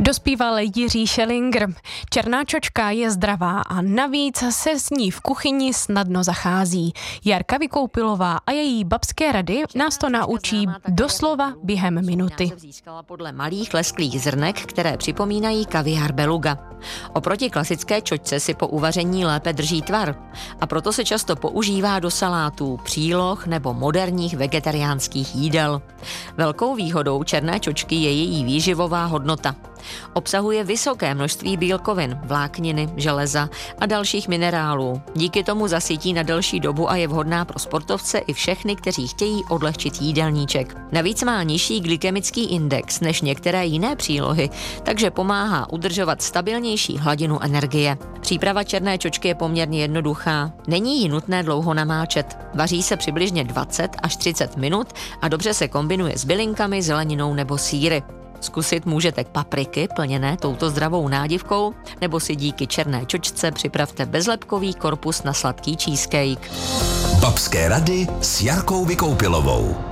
Dospíval Jiří Schellinger. Černá čočka je zdravá a navíc se s ní v kuchyni snadno zachází. Jarka Vykoupilová a její babské rady nás to naučí doslova během minuty. Získala podle malých lesklých zrnek, které připomínají kaviár beluga. Oproti klasické čočce si po uvaření lépe drží tvar a proto se často používá do salátů, příloh nebo moderních vegetariánských jídel. Velkou výhodou černé čočky je její výživová hodnota. Obsahuje vysoké množství bílkovin, vlákniny, železa a dalších minerálů. Díky tomu zasytí na delší dobu a je vhodná pro sportovce i všechny, kteří chtějí odlehčit jídelníček. Navíc má nižší glykemický index než některé jiné přílohy, takže pomáhá udržovat stabilnější hladinu energie. Příprava černé čočky je poměrně jednoduchá. Není ji nutné dlouho namáčet. Vaří se přibližně 20 až 30 minut a dobře se kombinuje s bylinkami, zeleninou nebo sýry. Zkusit můžete papriky plněné touto zdravou nádivkou, nebo si díky černé čočce připravte bezlepkový korpus na sladký cheesecake. Babské rady s Jarkou Vykoupilovou.